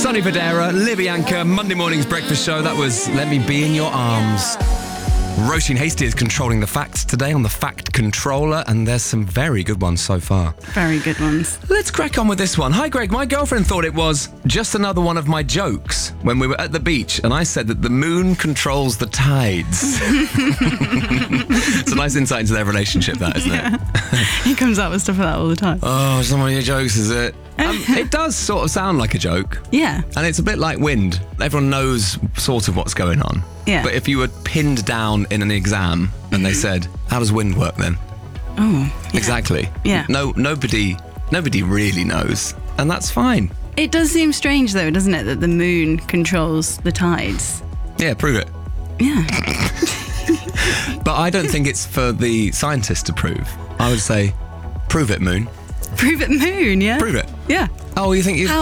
Sonny Fodera, Libby Anchor, Monday morning's breakfast show. That was Let Me Be in Your Arms. Roisin Hasty is controlling the facts today on the Fact Controller, and there's some very good ones so far. Very good ones. Let's crack on with this one. Hi, Greg. My girlfriend thought it was just another one of my jokes when we were at the beach, and I said that the moon controls the tides. It's a nice insight into their relationship, that, isn't it? He comes out with stuff like that all the time. Oh, it's not one of your jokes, is it? It does sort of sound like a joke. Yeah. And it's a bit like wind. Everyone knows sort of what's going on. Yeah. But if you were pinned down in an exam and they said, how does wind work then? Oh, yeah. Exactly. Yeah. Nobody really knows. And that's fine. It does seem strange, though, doesn't it, that the moon controls the tides? Yeah, prove it. Yeah. But I don't think it's for the scientists to prove. I would say, prove it, moon. Prove it, moon, yeah? Prove it. Yeah. Oh, you think you...